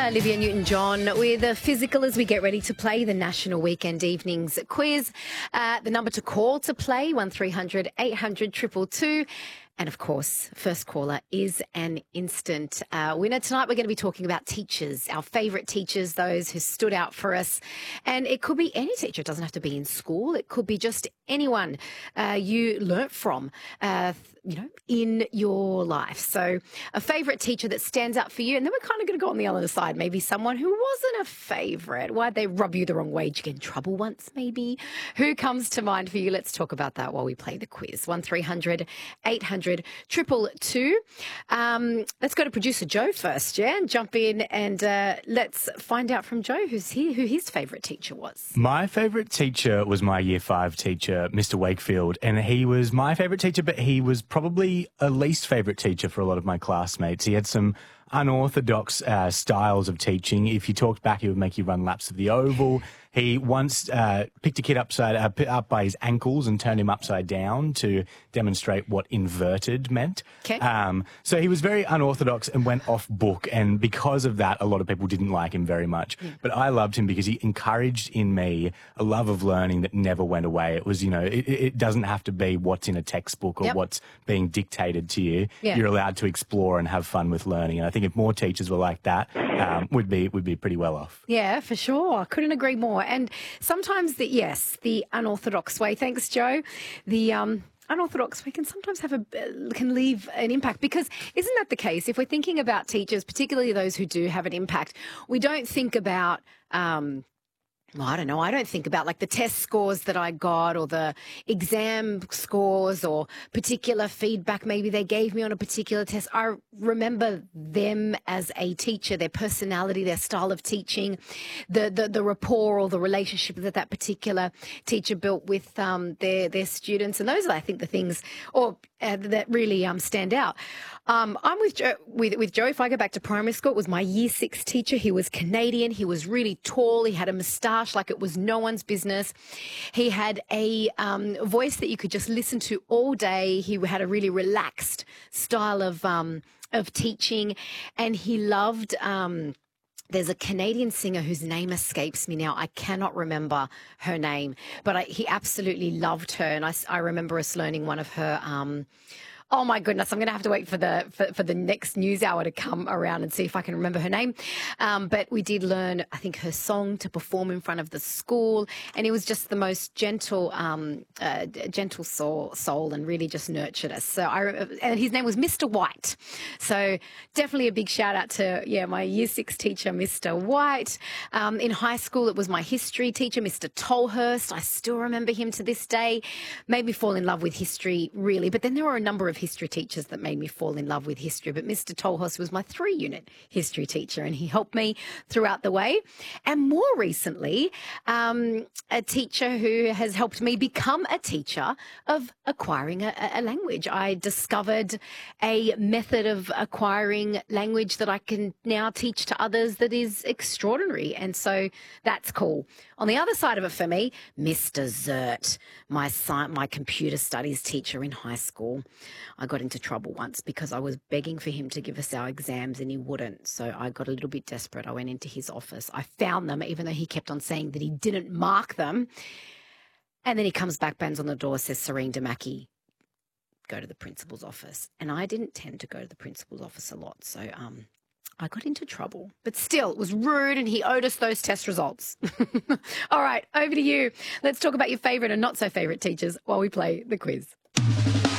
Olivia Newton-John with a physical as we get ready to play the National Weekend Evenings quiz. The number to call to play, 1300 800 222. And, of course, first caller is an instant winner. Tonight we're going to be talking about teachers, our favourite teachers, those who stood out for us. And it could be any teacher. It doesn't have to be in school. It could be just anyone you learnt from, in your life. So a favourite teacher that stands out for you. And then we're kind of going to go on the other side. Maybe someone who wasn't a favourite. Why'd they rub you the wrong way? Did you get in trouble once, maybe? Who comes to mind for you? Let's talk about that while we play the quiz. 1300 800 222. Let's go to producer Joe first, yeah, and jump in and let's find out from Joe who his favourite teacher was. My favourite teacher was my Year 5 teacher, Mr. Wakefield, and he was my favourite teacher, but he was probably a least favourite teacher for a lot of my classmates. He had some unorthodox styles of teaching. If you talked back, he would make you run laps of the oval. He once picked a kid up by his ankles and turned him upside down to demonstrate what inverted meant. Okay. So he was very unorthodox and went off book, and because of that, a lot of people didn't like him very much. But I loved him because he encouraged in me a love of learning that never went away. It was, it doesn't have to be what's in a textbook or what's being dictated to you. Yeah. You're allowed to explore and have fun with learning. And I think if more teachers were like that, we'd be pretty well off. Yeah, for sure. I couldn't agree more. And sometimes the unorthodox way, thanks, Joe, the unorthodox way can sometimes can leave an impact, because isn't that the case? If we're thinking about teachers, particularly those who do have an impact, we don't think about I don't think about like the test scores that I got or the exam scores or particular feedback maybe they gave me on a particular test. I remember them as a teacher, their personality, their style of teaching, the rapport or the relationship that that particular teacher built with their students. And those are, I think, the things that really stand out. I'm with Joe. With Joe, if I go back to primary school, it was my Year 6 teacher. He was Canadian. He was really tall. He had a moustache like it was no one's business. He had a voice that you could just listen to all day. He had a really relaxed style of teaching, and he loved. There's a Canadian singer whose name escapes me now. I cannot remember her name, but he absolutely loved her. And I remember us learning one of her, oh my goodness, I'm going to have to wait for the next news hour to come around and see if I can remember her name. But we did learn, I think, her song to perform in front of the school. And it was just the most gentle soul and really just nurtured us. So and his name was Mr. White. So definitely a big shout out to, my Year 6 teacher, Mr. White. In high school, it was my history teacher, Mr. Tolhurst. I still remember him to this day. Made me fall in love with history, really. But then there were a number of history teachers that made me fall in love with history, but Mr. Tolhurst was my 3-unit history teacher, and he helped me throughout the way. And more recently, a teacher who has helped me become a teacher of acquiring a language. I discovered a method of acquiring language that I can now teach to others that is extraordinary, and so that's cool. On the other side of it for me, Mr. Zert, my computer studies teacher in high school. I got into trouble once because I was begging for him to give us our exams and he wouldn't. So I got a little bit desperate. I went into his office. I found them, even though he kept on saying that he didn't mark them. And then he comes back, bangs on the door, says, Serene Damaki, go to the principal's office. And I didn't tend to go to the principal's office a lot. So I got into trouble. But still, it was rude and he owed us those test results. All right, over to you. Let's talk about your favourite and not so favourite teachers while we play the quiz.